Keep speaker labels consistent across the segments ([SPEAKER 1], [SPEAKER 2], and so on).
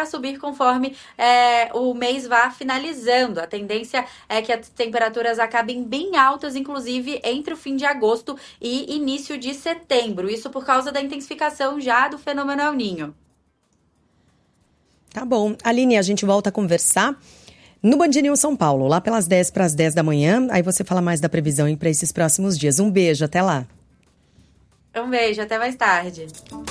[SPEAKER 1] para subir conforme o mês vá finalizando. A tendência é que as temperaturas acabem bem altas, inclusive entre o fim de agosto e início de setembro. Isso por causa da intensificação já do fenômeno El Niño.
[SPEAKER 2] Tá bom. Aline, a gente volta a conversar no Band News São Paulo, lá pelas 10 para as 10 da manhã. Aí você fala mais da previsão para esses próximos dias. Um beijo, até lá.
[SPEAKER 1] Um beijo, até mais tarde.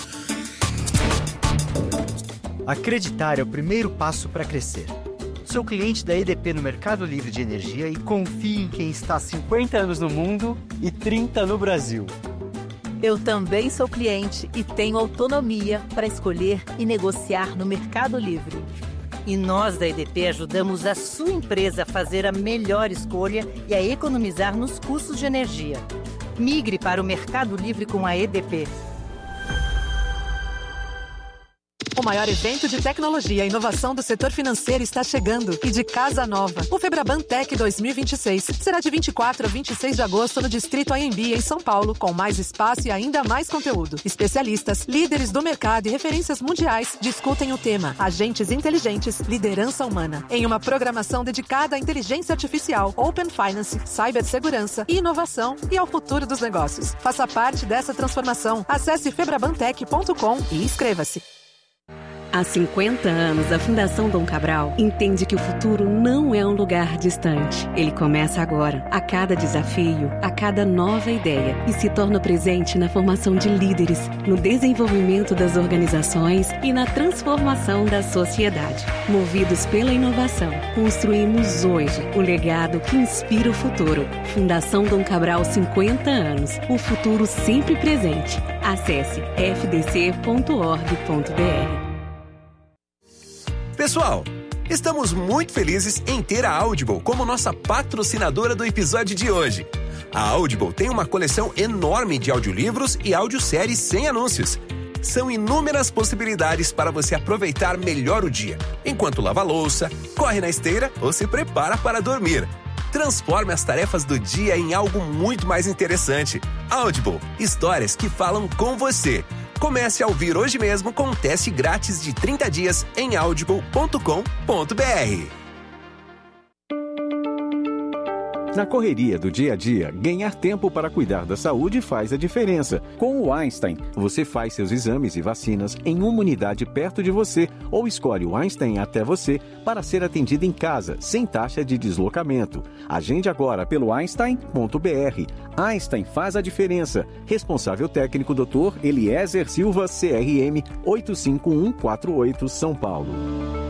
[SPEAKER 3] Acreditar é o primeiro passo para crescer. Sou cliente da EDP no Mercado Livre de Energia e confio em quem está há 50 anos no mundo e 30 no Brasil.
[SPEAKER 4] Eu também sou cliente e tenho autonomia para escolher e negociar no Mercado Livre.
[SPEAKER 5] E nós da EDP ajudamos a sua empresa a fazer a melhor escolha e a economizar nos custos de energia. Migre para o Mercado Livre com a EDP.
[SPEAKER 6] O maior evento de tecnologia e inovação do setor financeiro está chegando e de casa nova. O Febraban Tech 2026 será de 24 a 26 de agosto no Distrito AMB, em São Paulo, com mais espaço e ainda mais conteúdo. Especialistas, líderes do mercado e referências mundiais discutem o tema Agentes Inteligentes, Liderança Humana, em uma programação dedicada à inteligência artificial, Open Finance, cibersegurança e inovação e ao futuro dos negócios. Faça parte dessa transformação. Acesse febrabantech.com e inscreva-se.
[SPEAKER 7] Há 50 anos, a Fundação Dom Cabral entende que o futuro não é um lugar distante. Ele começa agora, a cada desafio, a cada nova ideia, e se torna presente na formação de líderes, no desenvolvimento das organizações e na transformação da sociedade. Movidos pela inovação, construímos hoje o legado que inspira o futuro. Fundação Dom Cabral, 50 anos. O futuro sempre presente. Acesse fdc.org.br.
[SPEAKER 8] Pessoal, estamos muito felizes em ter a Audible como nossa patrocinadora do episódio de hoje. A Audible tem uma coleção enorme de audiolivros e audioséries sem anúncios. São inúmeras possibilidades para você aproveitar melhor o dia, enquanto lava a louça, corre na esteira ou se prepara para dormir. Transforme as tarefas do dia em algo muito mais interessante. Audible, histórias que falam com você. Comece a ouvir hoje mesmo com um teste grátis de 30 dias em audible.com.br.
[SPEAKER 9] Na correria do dia a dia, ganhar tempo para cuidar da saúde faz a diferença. Com o Einstein, você faz seus exames e vacinas em uma unidade perto de você ou escolhe o Einstein até você para ser atendido em casa, sem taxa de deslocamento. Agende agora pelo einstein.br. Einstein faz a diferença. Responsável técnico Dr. Eliezer Silva, CRM 85148, São Paulo.